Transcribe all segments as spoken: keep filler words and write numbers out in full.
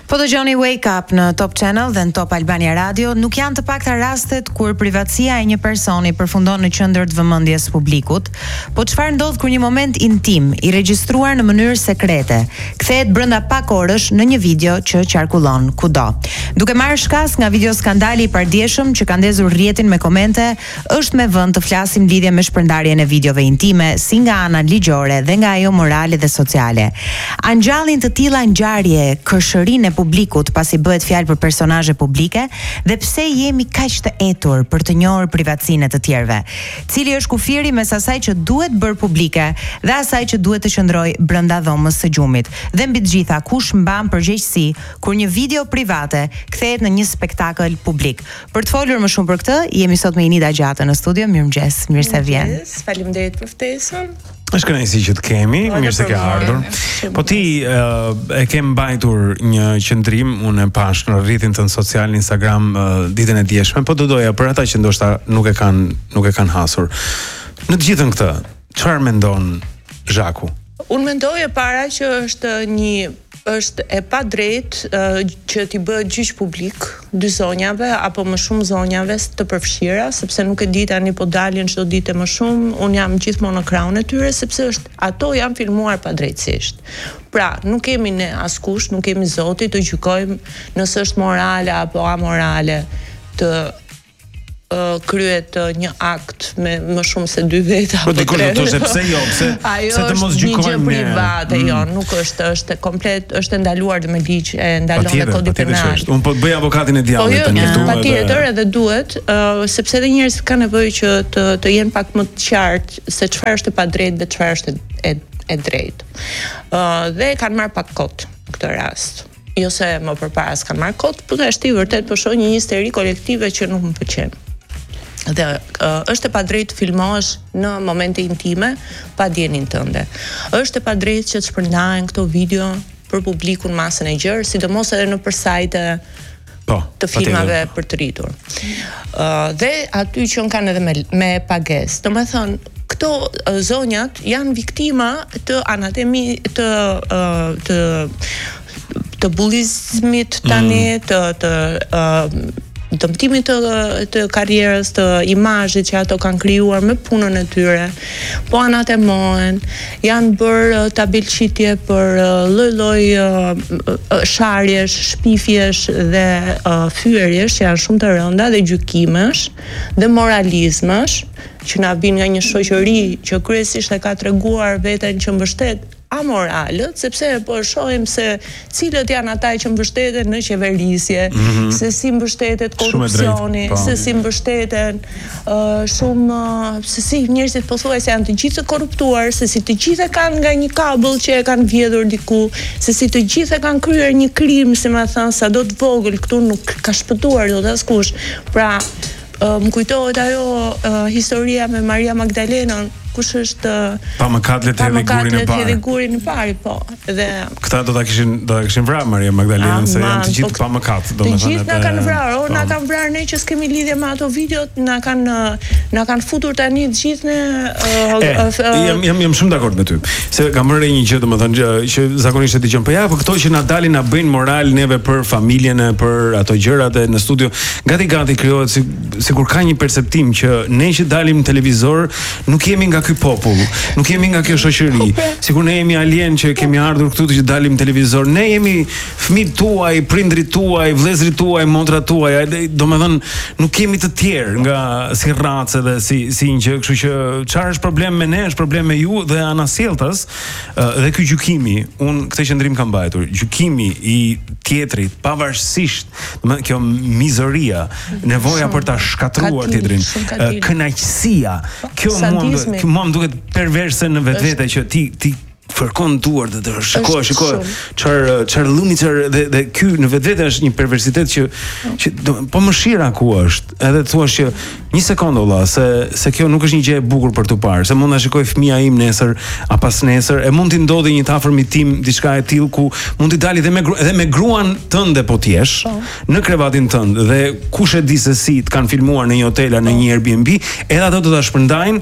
Po dëgjoni Wake Up në Top Channel dhe në Top Albania Radio, nuk janë të pakta rastet kur privatësia e një personi përfundon në qendër të vëmendjes publikut, po çfarë ndodh kur një moment intim i regjistruar në mënyrë sekrete kthehet brenda pak orësh në një video që qarkullon kudo. Duke marrë shkas nga video skandali i pardjeshëm që ka ndezur rrjetin me komente, është me vend të flasim lidhje me shpërndarjen e videove intime, si nga ana ligjore dhe nga ajo morale dhe sociale. A ngjallin të tilla ngjarje këshërinë e publikut pasi bëhet fjalë për personazhe publike dhe pse jemi kaq të etur për të njohur privatësinë e të tjerëve? Cili është kufiri mes asaj që duhet bërë publike dhe asaj që duhet të qëndrojë brenda dhomës së gjumit? Dhe mbi të gjitha, kush mban përgjegjësi kur një video private kthehet në një spektakël publik? Për të folur më shumë për këtë, jemi sot me Inida Gjatë në studio. Mirëmëngjes, mirë se vjen. Faleminderit për ftesën. Është kënaqësi që të kemi, mirë se ke ardhur. Po ti uh, e ke mbajtur një qendrim, unë e pash në rrjetin tënd social në Instagram uh, ditën e djeshme, po do doja për ata që ndoshta nuk e kanë nuk e kanë hasur. Në të gjithën këtë, çfarë mendon Zhaku? Unë mendoj e para që është një është e padrejtë uh, që t'i bëhet gjyq publik dy zonjave apo më shumë zonjave të përfshira, sepse nuk e di tani po dalin çdo ditë më shumë. Unë jam gjithmonë në krahun e tyre sepse është ato janë filmuar padrejtësisht. Pra, nuk kemi ne askush, nuk kemi Zoti të gjykojmë nëse është morale apo amorale të Uh, kryet uh, një akt me më shumë se dy veta apo tre. Po dikush do të thoshte pse jo, pse pse të mos gjykojmë. Ajo është një gjë private, mm. jo, nuk është, është komplet, është ndaluar me ligj, e ndalon me kodin penal. Unë po të bëj avokatin e diallit tani këtu. Po patjetër edhe duhet, uh, sepse edhe njerëzit kanë nevojë që të të jenë pak më të qartë se çfarë është e padrejtë dhe çfarë është e e drejtë. Uh, dhe kanë marrë pak kohë në këtë rast. Jo se më përpara s'kan marrë kohë, por është i vërtet po shoh një histeri kolektive që nuk më pëlqen. Dhe uh, është e padrejtë të filmohesh në momente intime pa dijenin tënde. Është e padrejtë që të shpërndahen këto video për publikun masën e gjerë, sidomos edhe në sajte po, të filmave për të rritur. Uh, dhe aty që kanë edhe me, me pagesë. Domethënë, këto uh, zonjat janë viktima të anatemi të uh, të të bullizmit tani, mm. të të uh, dëmtimit të, të karrierës, të imazhit që ato kanë krijuar me punën e tyre, po anatemohen, janë bërë tabelqitje për lloj-lloj uh, sharjesh, shpifjesh dhe uh, fyerjesh që janë shumë të rënda dhe gjykimesh dhe moralizmesh që na vijnë nga një shoqëri që kryesisht e ka treguar veten që mbështet amoralët, sepse po shohim se cilët janë ata që mbështeten në qeverisje, mm-hmm. se si mbështetet korrupsioni, se si mbështeten uh, shumë uh, se si njerëzit pothuajse janë të gjithë të korruptuar, se si të gjithë kanë nga një kabull që e kanë vjedhur diku, se si të gjithë kanë kryer një krim, si më thënë, sado të vogël, këtu nuk ka shpëtuar dot askush. Pra, uh, më kujtohet ajo uh, historia me Maria Magdalenën, kush është pa mëkat le të hedhë gurin e parë. Pa hedhë gurin e parë, po. Dhe këta do ta kishin do ta kishin vrarë Maria Magdalenën se janë të gjithë po, pa mëkat, domethënë. Të gjithë na kanë vrarë, o na kanë vrarë ne që s'kemi lidhje me ato videot, na kanë na kanë futur tani të gjithë ne jam jam jam shumë dakord me ty. Se kam marrë një gjë domethënë që zakonisht e dëgjon, po ja, po këto që na dalin na bëjnë moral neve për familjen e për ato gjërat e në studio, gati gati krijohet si sikur ka një perceptim që ne që dalim në televizor nuk jemi nga ky popull, nuk jemi nga kjo shoqëri. Sikur ne jemi alien që kemi ardhur këtu që dalim në televizor. Ne jemi fëmijët tuaj, prindrit tuaj, vëllezërit tuaj, motrat tuaj. Domethënë nuk kemi të tjerë nga si racë dhe si si një gjë, kështu që çfarë është problem me ne, është problem me ju dhe anasjelltas. Dhe ky gjykimi, un këtë qendrim kam mbajtur. Gjykimi i tjetrit, pavarësisht, domethënë kjo mizoria, nevoja për ta shkatruar tjetrin, kënaqësia, kjo mund mua më duket perverse në vetvete që ti ti fërkon duart dhe të shikoj, shikoj çfarë çfarë llumi çfarë dhe dhe ky në vetvete është një perversitet që që do, po mëshira ku është. Edhe thua që një sekondë valla se se kjo nuk është një gjë e bukur për tu parë, se mund ta shikoj fëmia im nesër apo nesër, e mund t'i ndodhi një afërmit tim diçka e tillë ku mund t'i dalë edhe me edhe me gruan tënde po t'jesh në krevatin tënd dhe kush e di se si të kanë filmuar në një hotel, në një Airbnb, edhe ato do ta shpërndajnë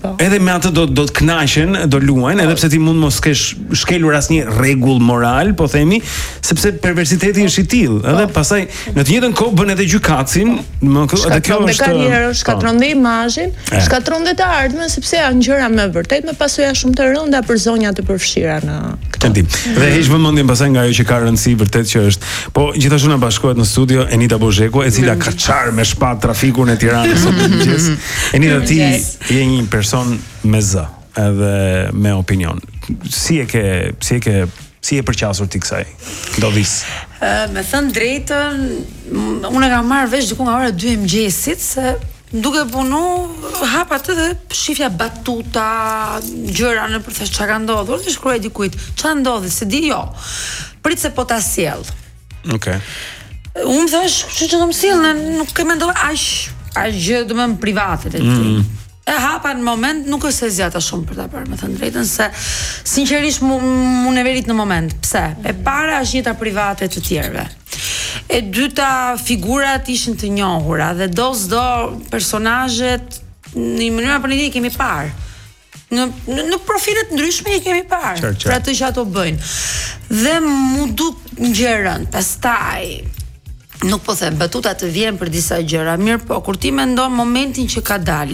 Edhe me atë do do të kënaqen, do luajnë, edhe pse ti mund mos kesh shkelur asnjë rregull moral, po themi, sepse perversiteti është i tillë. Edhe pastaj në të njëjtën kohë bën edhe gjykatësin, më edhe kjo është karrierë, shkatron dhe imazhin, shkatron dhe të ardhmen, sepse janë gjëra me vërtet me pasoja shumë të rënda për zonja të përfshira në këtë. Dhe heq vëmendjen pastaj nga ajo që ka rëndësi vërtet që është. Po gjithashtu na bashkohet në studio Enita Bozheku, e cila ka çar me shpat trafikun e Tiranës sot mëngjes. Enita, ti je një person me zë, edhe me opinion. Si e ke, si e ke, si e përqasur ti kësaj ndodhis? Uh, me thënë drejtën, unë e kam marrë vesh diku nga ora dy e mëngjesit, se duke punu hap atë dhe shifja batuta, gjëra në për thash çka ka ndodhur, dhe shkruaj dikujt, ç'a ndodhi, se di jo. Prit se po ta sjell. Okej. Okay. Unë thash, çu që do më sjell, nuk e mendova aq aq gjë do më private të ti. Mm. E hapa në moment, nuk është se zjata shumë për ta parë, me thënë drejtën, se sinqerisht mu, mu ne verit në moment. Pse? E para është jeta private të tjerëve. E dyta, figurat ishin të njohura dhe do s'do personazhet në mënyra për një ditë kemi parë. Në, në, në profilet ndryshme i kemi parë, qar, qar. Për atë që ato bëjnë. Dhe mu duk ngjërën, pastaj nuk po them, batuta të vjen për disa gjëra, mirë po, kur ti mendon momentin që ka dalë,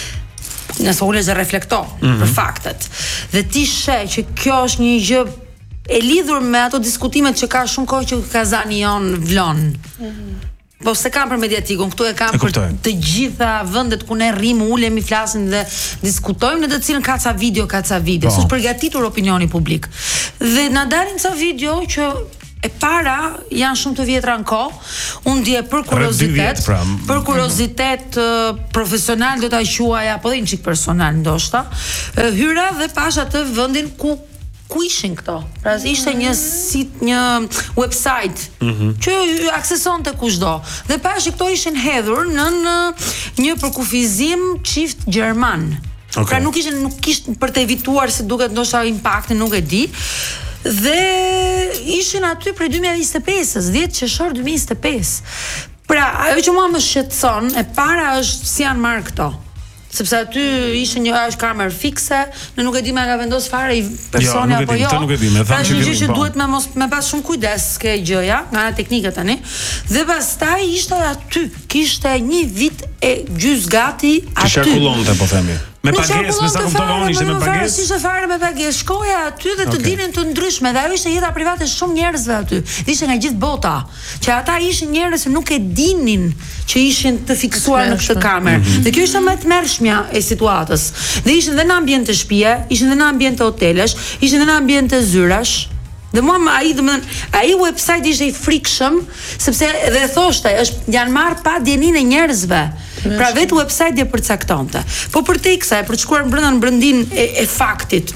nëse ulesh dhe reflekto mm-hmm. për faktet, dhe ti sheh që kjo është një gjë e lidhur me ato diskutimet që ka shumë kohë që Kazani jon vlon. Mm-hmm. Po se kam për mediatikun, këtu e kam e për të gjitha vendet ku ne rrim, ulemi, flasim dhe diskutojmë, në të cilën ka ca video, ka ca video. S'është përgatitur opinioni publik. Dhe na dalin ca video që e para janë shumë të vjetra në kohë, unë dje për kuriozitet, pra, për kuriozitet uh, profesional do ta quaj apo dhe një çik personal ndoshta, uh, hyra dhe pash atë vendin ku ku ishin këto. Pra ishte një sit, një website mm-hmm. që aksesonte kushdo. Dhe pash këto ishin hedhur në, në një përkufizim çift gjerman. Okay. Pra nuk ishin nuk kishin për të evituar se duket ndoshta impaktin, nuk e di. Dhe ishin aty prej dy mijë e njëzet e pesë, dhjetë qershor dy mijë e njëzet e pesë. Pra, ajo që mua më shqetëson, e para është si janë marrë këto. Sepse aty ishte një është kamerë fikse, në nuk e di me ka vendos fare i personi jo, apo jo. Nuk e di, me pra një gjë që duhet me mos me pas shumë kujdes ke gjëja, nga ana teknike tani. Dhe pastaj ishte aty, kishte një vit e gjys gati aty. Që qarkullonte po themi. Me pagesë, me sa kuptova unë ishte me pagesë. Ishte fare me pagesë. Shkoja aty dhe të okay. dinin të ndryshme, dhe ajo ishte jeta private shumë njerëzve aty. Ishte nga gjithë bota, që ata ishin njerëz që nuk e dinin që ishin të fiksuar në këtë kamerë. Mm-hmm. Dhe kjo ishte më e tmerrshmja e situatës. Dhe ishin dhe në ambient të shtëpie, ishin dhe në ambient të hotelesh, ishin dhe në ambient të zyrash. Dhe mua ai domethënë ai website ishte i frikshëm sepse edhe thoshte është janë marr pa dijenin e njerëzve. Pra vetë website e përcaktonte. Po për te kësaj, për të shkuar brenda në brendin e, e faktit.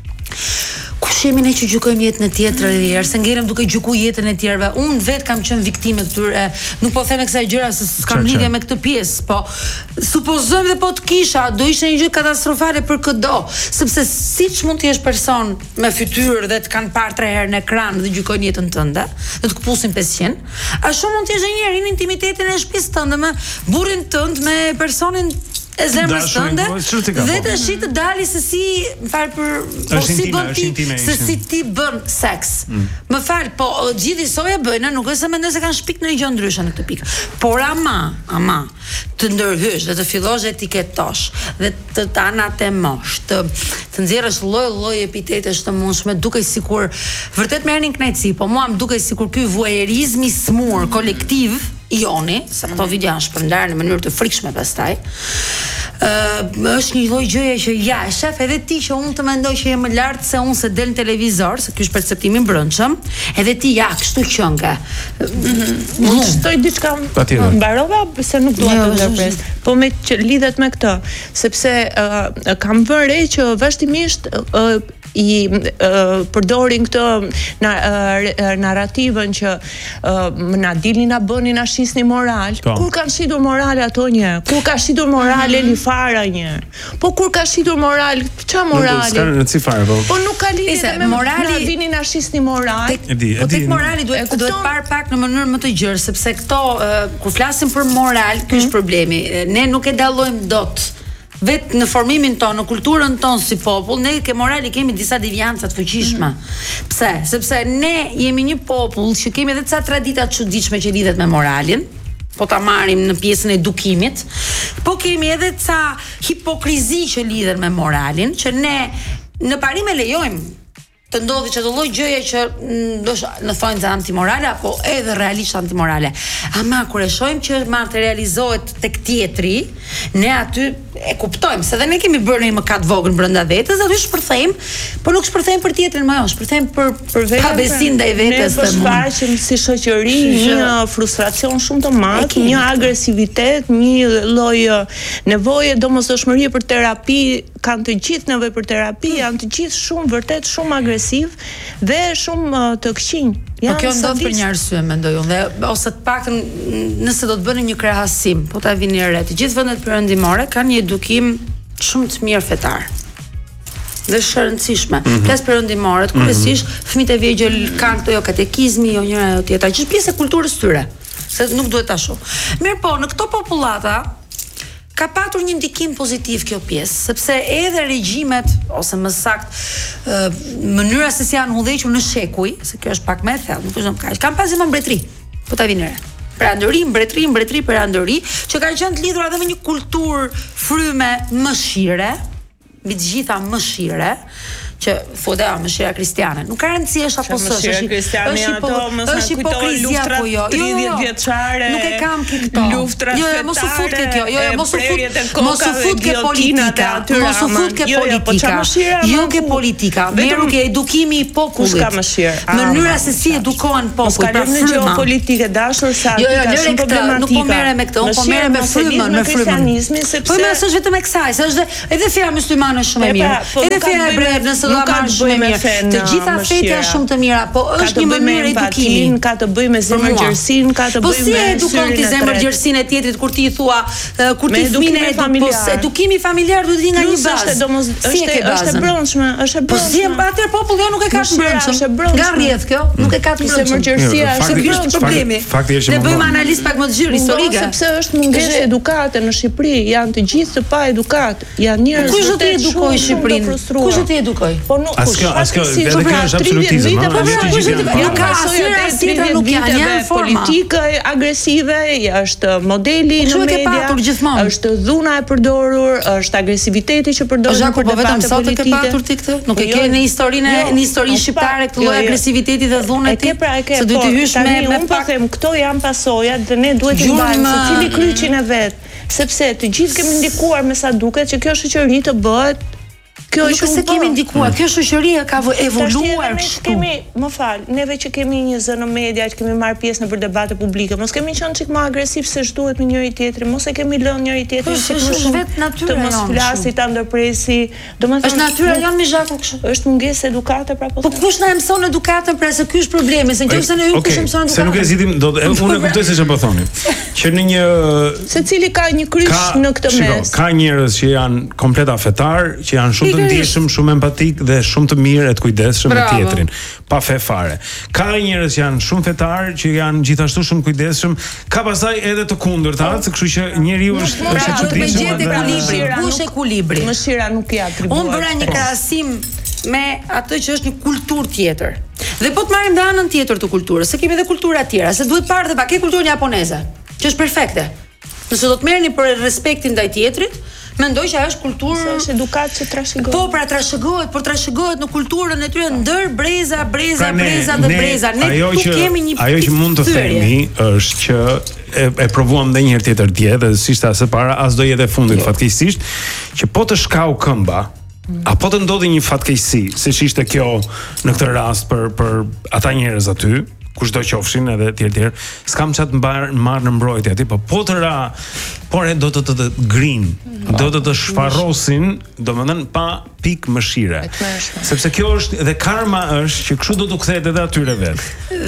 Kush jemi ne që gjykojmë jetën e tjetër edhe herë, se ngelem duke gjykuar jetën e tjerëve. Unë vet kam qenë viktime këtyre, nuk po them kësaj gjëra se s'kam lidhje me këtë pjesë, po supozojmë dhe po të kisha, do ishte një gjë katastrofale për çdo, sepse siç mund të jesh person me fytyrë dhe të kanë parë tre herë në ekran dhe gjykojnë jetën tënde, dhe të kpusin pesëqind, ashtu mund të jesh një herë në intimitetin e shtëpisë tënde me burrin tënd, me personin e zemrës tënde, dhe të shi të dali se si, më fal për, po si bën ti, se si ti bën seks. Mm. Më fal, po gjithë i soja bëjnë, nuk është se mendoj se kanë shpik në një gjë ndryshe në këtë pikë. Por ama, ama, të ndërhysh dhe të fillosh etiketosh dhe të të anatemosh, të të nxjerrësh lloj-lloj epitetesh të mundshme, duke sikur vërtet merrnin kënaqësi, po mua më duket sikur ky voyerizmi smur kolektiv joni, se ato video janë shpërndarë në mënyrë të frikshme pastaj. Ë, uh, është një lloj gjëje që ja, shef edhe ti që unë të mendoj që je më lart se unë se del në televizor, se ky është perceptimi i brendshëm, edhe ti ja, kështu qënga. Mund të shtoj diçka mbarova se nuk dua të ndërpres. Po me që lidhet me këtë, sepse uh, kam vënë re që vazhdimisht uh, i uh, përdorin këtë na, uh, narrativën që uh, na dilni na bëni na shisni moral. Po. Kur kanë shitur moral ato një? Kur ka shitur moral mm-hmm. Elifara një? Po kur ka shitur moral, ç'a morali? Nuk ka fare, po. Po nuk ka lidhje me morali. Na vini na shisni moral. Tek, e di, e di. Po tek morali duhet duhet par pak në mënyrë më të gjerë, sepse këto uh, kur flasim për moral, ky është mm-hmm. problemi. Ne nuk e dallojmë dot vetë në formimin tonë, në kulturën tonë si popull, ne ke morali kemi disa devianca të fuqishme. Mm-hmm. Pse? Sepse ne jemi një popull që kemi edhe ca tradita të çuditshme që lidhet me moralin. Po ta marrim në pjesën e edukimit, po kemi edhe ca hipokrizi që lidhen me moralin, që ne në parim e lejojmë të ndodhi çdo lloj gjëje që ndoshta në thonë se antimorale apo edhe realisht antimorale. Ama kur e shohim që materializohet tek tjetri, ne aty e kuptojmë se dhe ne kemi bërë një mëkat vogël brenda vetes, aty shpërthejmë, por nuk shpërthejmë për tjetrin më jo, shpërthejmë për për vetëm besim ndaj vetes. Ne shfaqim si shoqëri një frustracion shumë të madh, një agresivitet, një lloj nevoje domosdoshmërie për terapi, kanë të gjithë nevojë për terapi, janë të gjithë shumë vërtet shumë agresiv dhe shumë të këqinj. Po kjo ndodh për një arsye mendoj unë, dhe ose të paktën nëse do të bëni një krahasim, po ta vini re, të gjithë vendet perëndimore kanë një edukim shumë të mirë fetar. Dhe është e rëndësishme. Mm -hmm. Plas perëndimore, kryesisht fëmijët e vegjël kanë këto jo katekizmi, jo njëra jo tjetra, që është pjesë e kulturës tyre, se nuk duhet ta shoh. Mirë po, në këto popullata ka patur një ndikim pozitiv kjo pjesë, sepse edhe regjimet ose më sakt uh, mënyra se si janë udhëhequr në shekuj, se kjo është pak më e thellë, nuk është kaq. Kanë pasur më mbretëri. Po ta vini re. Perandëri, mbretëri, mbretëri, perandëri, që kanë qenë të lidhura edhe me një kulturë fryme mëshire, mbi të gjitha mëshire, që thotë ah mëshira kristiane. Nuk ka rëndësi është apo s'është. Mëshira kristiane ato mos na kujtojnë luftrat po jo. tridhjetë vjeçare. Nuk e kam këto. Luftrat jo, jo, mos u fut ke kjo. Jo, jo, mos u fut. Mos u fut ke politika. Mos u fut ke politika. Jo ke politika. Meru ke edukimi i popullit. Ka mëshirë. Mënyra se si edukohen populli për frymë politike dashur sa jo, jo, shumë problematika. Nuk po merrem me këtë, unë po merrem me frymën, me kristianizmin sepse po më është vetëm e kësaj, se është edhe feja muslimane shumë e mirë. Edhe feja hebre nëse do ta marrësh shumë mirë. Të gjitha fetë janë shumë të mira, po është një mënyrë edukimi, ka të bëjë me zemërgjërsinë, ka të bëjë me po si edukon ti zemërgjërsinë e tjetrit kur ti i thua kur ti fëmijën e familjar. Edukimi familjar duhet të vi nga një bazë. Është është e brendshme, është e brendshme. Po si atë populli jo nuk e ka të brendshëm. Nga rrjedh kjo, nuk e ka të brendshëm. Zemërgjërsia është është problemi. Ne bëjmë analizë pak më të gjerë historike. Sepse është mungesë edukate në Shqipëri, janë të gjithë të pa edukat, janë njerëz kush do të edukojë Shqipërinë? Kush do të edukoj? Po nuk Askjo, askjo, edhe kjo është absolutizëm, ha? Nuk ka asnjë tjetër, nuk janë janë politikë agresive, është modeli në media, është dhuna e përdorur, është agresiviteti që përdoren për debate politike. Ke patur ti këtë? Nuk e ke në historinë në historinë shqiptare këtë lloj agresiviteti dhe dhunë ti? Se duhet të hysh me me pak them, këto janë pasojat dhe ne duhet të mbajmë secili kryqin e vet, sepse të gjithë kemi ndikuar me sa duket që kjo shoqëri të bëhet. Kjo është se kemi ndikuar, kjo shoqëri ka evoluar kështu. Kemi, më fal, neve që kemi një zë në media, që kemi marrë pjesë në për debate publike, mos kemi qenë çik më agresiv se ç'duhet me njëri tjetrin, mos e kemi lënë njëri tjetrin si është vetë natyra të mos flasi, ta ndërpresi. Domethënë është natyra janë me zhaku kështu. Është mungesë edukate pra po. Po kush na mëson edukatën pra se ky është problemi, se nëse ne ju kush mëson edukatën. Se nuk e zitim, do unë e kuptoj se ç'po po thoni. Që në një secili ka një kryq në këtë mes. Ka njerëz që janë komplet afetar, që janë shumë të ndjeshëm, shumë empatik dhe shumë të mirë e të kujdesshëm me tjetrin, pa fe fare. Ka njerëz që janë shumë fetar, që janë gjithashtu shumë kujdesshëm, ka pastaj edhe të kundërtat, kështu që njeriu është është i çuditshëm. Ku është ekuilibri? Mëshira nuk i atribuohet. Unë bëra një krahasim me atë që është një kulturë tjetër. Dhe po të marrim dhe anën tjetër të kulturës, se kemi edhe kultura tjera, se duhet parë dhe pa ke kulturën japoneze, që është perfekte. Nëse do të merrni për respektin ndaj tjetrit, mendoj që ajo është kulturë, është edukat që trashëgohet. Po, pra trashëgohet, por trashëgohet në kulturën e tyre ndër breza, breza, breza dhe breza. Ne këtu kemi një ajo që mund të themi është që e, e provuam edhe një herë tjetër dje dhe s'ishte as e para, as do jetë e fundit fatkeqësisht, që po të shkau këmba, apo të ndodhi një fatkeqësi, siç ishte kjo në këtë rast për për ata njerëz aty, kushdo qofshin edhe etj etj. S'kam çat mbar marr në mbrojtje aty, po po të ra, por do të të, të grin, do të të shfarrosin, domethënë pa pikë mëshire. Sepse kjo është dhe karma është që kështu do të kthehet edhe atyre vet.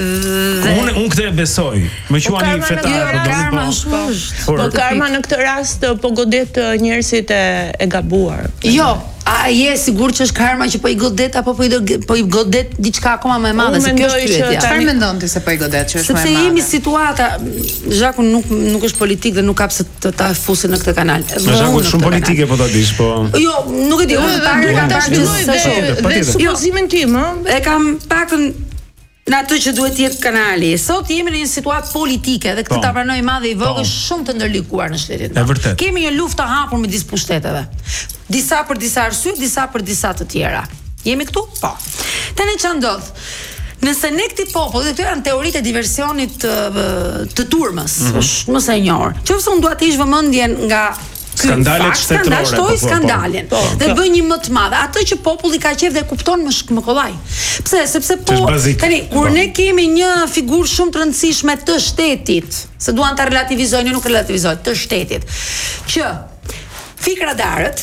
Unë unë këtë besoj. Më quani fetar, do të po. Po karma në këtë rast po godet njerëzit e, e gabuar. Jo, A je sigurt që është karma që po i godet apo po i do, po i godet diçka akoma më e madhe se kjo është pyetja. Çfarë mendon ti se po i godet që është më e madhe? Sepse jemi situata, Zhaku nuk nuk është politik dhe nuk ka pse të ta fusin në këtë kanal. Zhaku është shumë politike po ta dish, po. Jo, nuk e di, unë parë kam parë që dhe supozimin tim, ë, e kam paktën në atë që duhet të jetë kanali. Sot jemi në një situatë politike dhe këtë ta pranoj madhe i vogël shumë të ndërlikuar në shtetin tonë. Kemi një luftë të hapur midis pushteteve. Disa për disa arsye, disa për disa të tjera. Jemi këtu? Po. Tani ç'a ndodh? Nëse ne këti popull, dhe këto janë teoritë e diversionit të, të turmës, është mm-hmm. më së e njohur. Qofse unë dua të hiq vëmendjen nga skandalet shtetërore, shtoj skandalin po, po, dhe bëj një më të madh, atë që populli ka qef dhe kupton më shk më kollaj. Pse? Sepse po tani kur ne kemi një figurë shumë të rëndësishme të shtetit, se duan ta relativizojnë, nuk relativizojnë, të shtetit, që fikradarët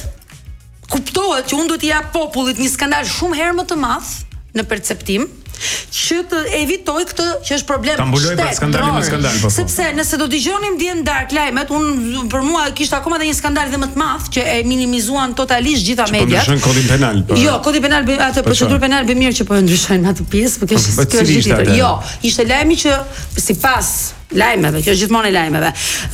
kuptohet që unë duhet t'i jap popullit një skandal shumë herë më të madh në perceptim, që të evitoj këtë që është problem shtetëror. Sepse nëse do dëgjonim dje në darkë lajmet, unë për mua kishte akoma edhe një skandal dhe më të madh që e minimizuan totalisht gjitha mediat. Po ndryshojnë kodin penal. Jo, kodi penal, atë procedurë penale bë mirë që po e ndryshojnë atë pjesë, por kjo është kjo është tjetër. Jo, ishte lajmi që sipas lajmeve, kjo është gjithmonë e lajmeve.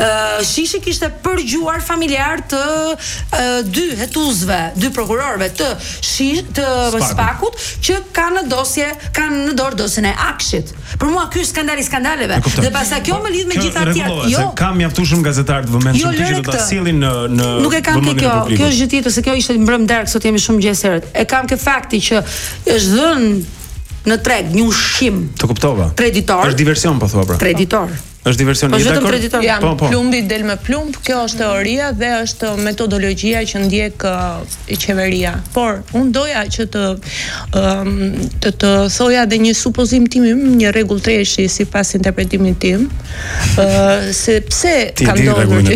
Ë Shishi kishte përgjuar familjar të uh, dy hetuesve, dy prokurorëve të Shish të Spakut që kanë në dosje, kanë në dorë dosjen e Akshit. Për mua ky është skandali skandaleve. Dhe pastaj kjo më lidh me gjithë atë. Jo, kam mjaftuar gazetar të vëmendshëm që do ta sillin në në Nuk e kam kjo, kjo është gjë tjetër se kjo ishte mbrëm dark, sot jemi shumë gjesërët. E kam ke fakti që është dhënë në treg një ushqim. Të kuptova. Traditor. Është diversion po thua pra. Traditor. Është diversion i dakord. Jam po, po. Plumbi del me plumb, kjo është teoria dhe është metodologjia që ndjek uh, qeveria. Por unë doja që të um, të, të thoja edhe një supozim tim, një rregull treshi sipas interpretimit tim, uh, se pse ka ndodhur.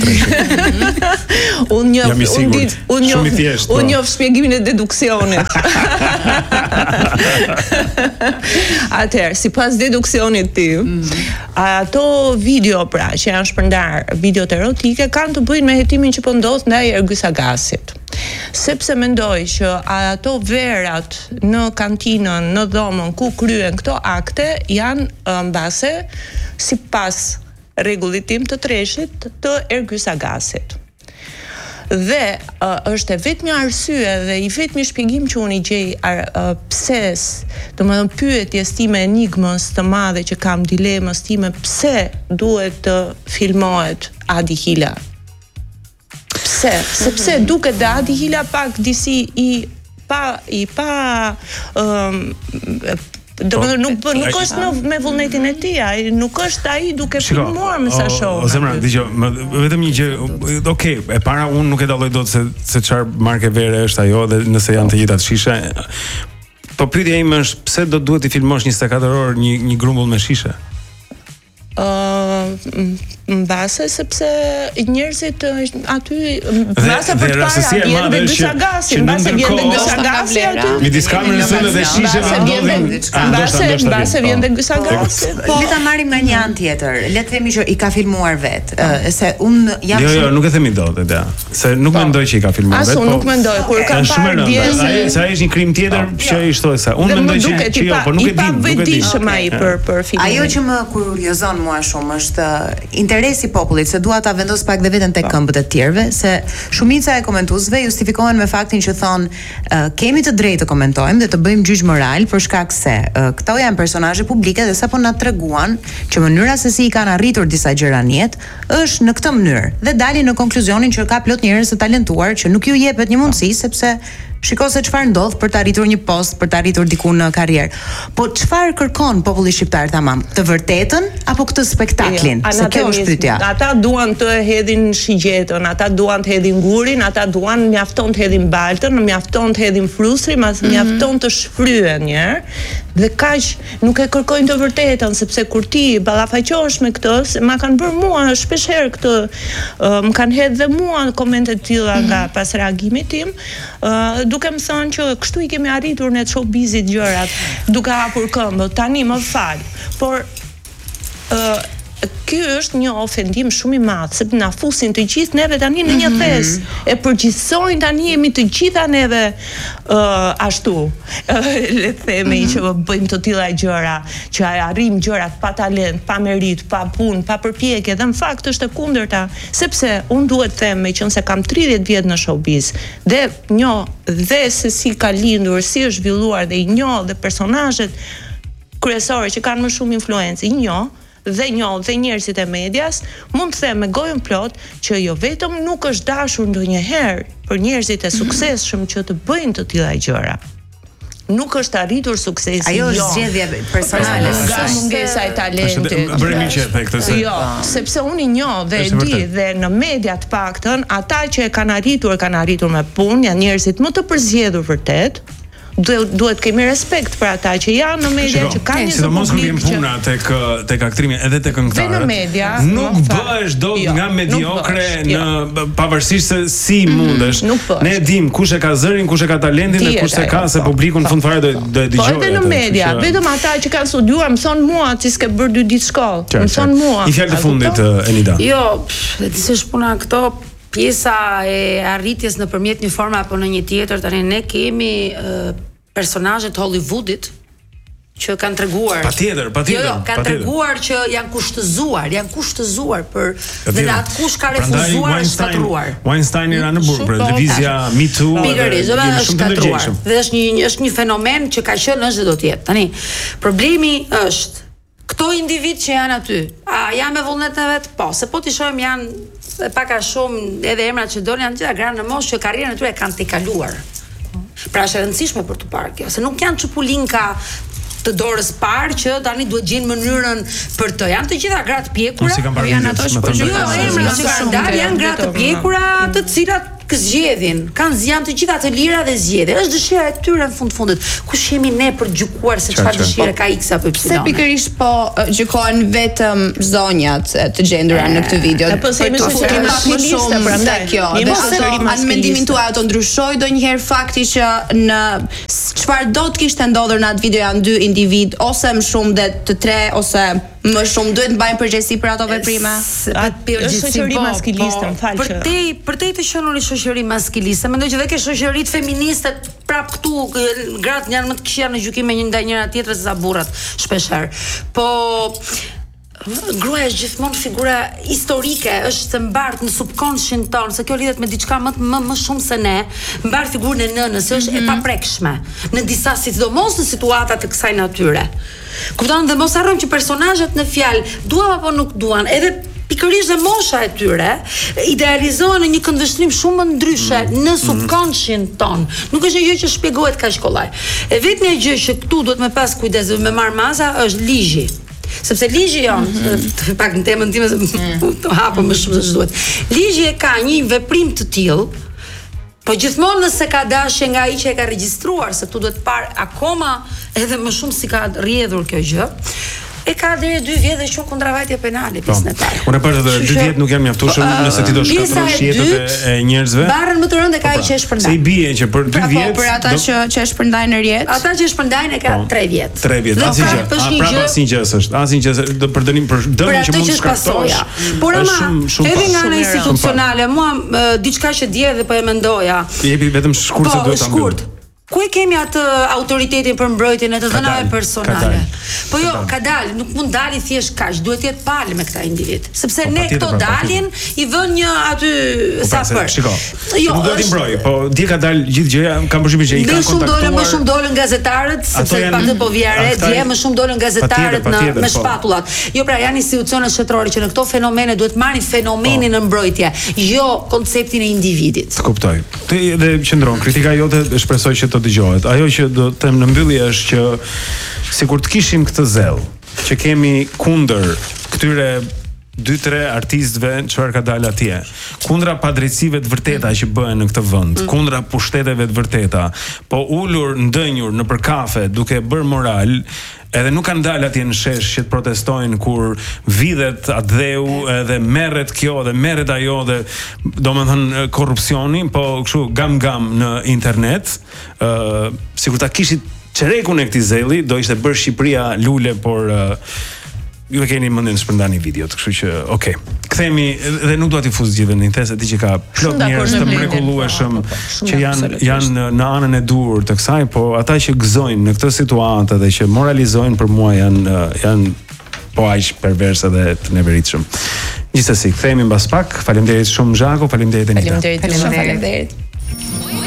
Unë një unë dit, unë një unë një shpjegimin e deduksionit. Atëherë, sipas deduksionit tim, mm. ato video pra që janë shpërndar, videot erotike kanë të bëjnë me hetimin që po ndodh ndaj Ergy Sagasit. Sepse mendoj që ato verat në kantinën, në dhomën ku kryen këto akte janë mbase sipas rregullit tim të treshit të Ergy Sagasit. Dhe uh, është e vetmi arsye dhe i vetmi shpjegim që unë i gjej uh, pse, domethënë pyetjes time enigmës të madhe që kam, dilemës time, pse duhet të filmohet Adi Hila. Pse? Sepse duket dhe Adi Hila pak disi i pa i pa um, Do të nuk nuk është në me vullnetin e tij, ai nuk është ai duke filmuar me sa shoh. O zemra, dëgjoj, vetëm një gjë, okay, e para unë nuk e dalloj dot se se çfarë marke vere është ajo dhe nëse janë të njëjtat shishe. Po pyetja ime është pse do duhet të filmosh njëzet e katër orë një një grumbull me shishe? Ë mbase sepse njerëzit aty mbase për para vjen dhe dy sagasi, mbase vjen dhe dy sagasi aty. Midis kamerës së dhe shisheve ndodhin. Mbase mbase vjen dhe dy sagasi. Po le ta marrim nga një anë tjetër. Le të themi që i ka filmuar vet, se un jam Jo, jo, nuk e themi dot atë. Se nuk mendoj që i ka filmuar vet. Asun nuk mendoj kur ka parë djezi. Ai sa është një krim tjetër që i shtoi sa. Unë mendoj që jo, po nuk e di, nuk e di. Ai për për filmin. Ajo që më kuriozon mua shumë është interesi i popullit, se dua ta vendos pak dhe veten tek këmbët e tjerëve, se shumica e komentuesve justifikohen me faktin që thon uh, kemi të drejtë të komentojmë dhe të bëjmë gjyq moral për shkak se uh, këto janë personazhe publike dhe sapo na treguan që mënyra se si i kanë arritur disa gjëra në jetë është në këtë mënyrë dhe dalin në konkluzionin që ka plot njerëz të talentuar që nuk ju jepet një mundësi sepse shiko se çfarë ndodh për të arritur një post, për të arritur diku në karrierë. Po çfarë kërkon populli shqiptar tamam? Të vërtetën apo këtë spektaklin? Jo, se kjo është pyetja. Ata duan të hedhin shigjetën, ata duan të hedhin gurin, ata duan mjafton të hedhin baltën, mjafton të hedhin frustrin, mas mm-hmm. mjafton të shfryen një herë. Dhe kaq nuk e kërkojnë të vërtetën, sepse kur ti ballafaqohesh me këtë, ma kanë bërë mua shpesh herë këtë, uh, më kanë hedhë dhe mua komente të tilla nga mm-hmm. pas reagimit tim, uh, duke më thënë që kështu i kemi arritur në showbizit gjërat, duke hapur këmbë, tani më fal. Por uh, ky është një ofendim shumë i madh, sepse na fusin të gjithë neve tani në një thes. E përgjithsojnë tani jemi të gjitha neve uh, ashtu. Uh, le të themi që bëjmë të tilla gjëra, që arrijmë gjërat pa talent, pa merit, pa punë, pa përpjekje, dhe në fakt është e kundërta, sepse unë duhet të them, meqense kam tridhjetë vjet në showbiz, dhe njoh dhe se si ka lindur, si është zhvilluar dhe i njoh dhe personazhet kryesore që kanë më shumë influencë, i njoh dhe njoh dhe njerëzit e medias, mund të them me gojën plot që jo vetëm nuk është dashur ndonjëherë për njerëzit e suksesshëm që të bëjnë të tilla gjëra. Nuk është arritur suksesi. Ajo është zgjedhje personale, nga mungesa e talentit. Bëri që e këtë se. Jo, sepse unë i njoh dhe e di dhe në media të paktën ata që e kanë arritur, kanë arritur me punë, janë njerëzit më të përzgjedhur vërtet. Duhet duhet kemi respekt për ata që janë në media, që kanë një publik. Sidomos kur vjen puna tek tek aktrimi edhe tek këngëtarët. Në media nuk bëhesh dot nga mediokre në pavarësisht se si mundesh. Ne e dim kush e ka zërin, kush e ka talentin dhe kush e ka, se publiku në fund fare do do e dëgjojë. Po edhe në media, vetëm ata që kanë studiuar më thon mua ti s'ke bërë dy ditë shkollë. Më thon mua. I fjalë të fundit Enida. Jo, di se shpuna këto pjesa e arritjes nëpërmjet një forme apo në një tjetër, tani ne kemi uh, personazhe të Hollywoodit që kanë treguar. Patjetër, patjetër. Jo, jo, kanë treguar që janë kushtëzuar, janë kushtëzuar për dhe atë kush ka refuzuar është shkatruar. Weinstein era në burg, për lëvizja Me Too. Pikërisht, është shkatruar. Dhe është një është një fenomen që ka qenë është dhe do të jetë. Tani, problemi është këto individ që janë aty, a janë me vullnet e vet? Po, se po t'i shohim janë pak a shumë edhe emrat që dolin janë gjitha granë në moshë që karrierën e tyre kanë tejkaluar. Pra është e rëndësishme për të parë kjo, se nuk janë çupulinka të dorës parë që tani duhet gjejnë mënyrën për të. Janë të gjitha gratë pjekura, po janë ato që emrat që kanë dalë janë gratë pjekura, të cilat zgjedhin, kanë janë të gjitha të lira dhe zgjedhin. Është dëshira e tyre në fund fundit. Kush jemi ne për të gjykuar se çfarë dëshire ka X apo Y? Se pikërisht po gjykojnë vetëm zonjat të gjendura në këtë video. Po se më shumë maskiliste prandaj kjo. Në mendimin tuaj ato ndryshoi ndonjëherë fakti që në çfarë do të kishte ndodhur në atë video janë dy individ ose më shumë dhe të tre ose më shumë duhet të mbajnë përgjegjësi për ato veprime. Është shoqëri maskiliste, më fal që. Për te për te të qenë një shoqëri maskiliste, mendoj që dhe ke shoqëritë feministe prap këtu gratë janë më të këqija në gjykim me një ndaj njëra tjetrës se sa burrat shpeshherë. Po gruaja është gjithmonë figura historike, është të mbartë në subconscient ton, se kjo lidhet me diçka më më më shumë se ne, mbar figurën e nënës, është e paprekshme në disa sidomos në situata të kësaj natyre. Kupton, dhe mos harrojmë që personazhet në fjalë duan apo nuk duan, edhe pikërisht dhe mosha e tyre idealizohen në një këndvështrim shumë më ndryshe mm. në subconscient ton. Nuk është një gjë që shpjegohet kaq kollaj. E vetmja gjë që këtu duhet me pas kujdes dhe me marr maza është ligji. Sepse ligji jon, mm-hmm. pak në temën time se mm. të hapëm më shumë se ç'duhet. Ligji e ka një veprim të tillë, po gjithmonë nëse ka dashje nga ai që e ka regjistruar, se këtu duhet parë akoma edhe më shumë si ka rrjedhur kjo gjë. E ka deri dy vjet dhe shumë kundravajtje penale pjesën e parë. Unë e që dy vjet nuk janë mjaftueshëm nëse ti do shkatërrosh jetën e njerëzve. Barën më të rëndë ka ai që e shpërndan. Se i bie që për dy vjet. Po për ata që që e shpërndajnë në rjet. Ata që e shpërndajnë e ka tre vjet. tre vjet. Asnjë gjë. Prapë asnjë gjë është. Asnjë gjë do për dënim për dëmin që mund të shkaktosh. Por ama edhe nga ana institucionale, mua diçka që dje dhe po e mendoja. Jepi vetëm shkurt se duhet ta mbyll. Ku e kemi atë autoritetin për mbrojtjen e të dhënave personale? Po jo, ka dalë, nuk mund dali thjesht kaq, duhet të jetë palë me këta individ. Sepse ne këto dalin i vën një aty sa për. Jo, nuk do t'i mbroj, po dje ka dalë gjithë gjëja, kam përshtypjen që i kanë kontaktuar. Më shumë dolën gazetarët, sepse pak të po vija re, dje më shumë dolën gazetarët në me shpatullat. Jo, pra janë institucionet shtetërore që në këto fenomene duhet marrin fenomenin në mbrojtje, jo konceptin e individit. Kuptoj. Ti edhe qëndron, kritika jote shpresoj që të dëgjohet. Ajo që do të them në mbyllje është që sikur të kishim këtë zell që kemi kundër këtyre dy tre artistëve çfarë ka dalë atje, kundra padrejtësive të vërteta që bëhen në këtë vend, mm. kundra pushteteve të vërteta, po ulur ndënjur nëpër kafe duke bërë moral, edhe nuk kanë dalë atje në shesh që të protestojnë kur vidhet atë dheu edhe merret kjo dhe merret ajo dhe domethënë korrupsioni, po kështu gam gam në internet, ë uh, sikur ta kishit çerekun e këtij zelli, do ishte bërë Shqipëria lule, por uh, ju e keni mendjen shpërndani videot, kështu që okay. Kthehemi dhe nuk dua t'i fuz gjithë në tezë, di që ka plot njerëz të mrekullueshëm që janë janë në anën e dur të kësaj, po ata që gëzojnë në këtë situatë dhe që moralizojnë për mua janë janë po aq perverse dhe të neveritshëm. Gjithsesi, kthehemi mbas pak. Faleminderit shumë Zhako, faleminderit Anita. Faleminderit. Faleminderit.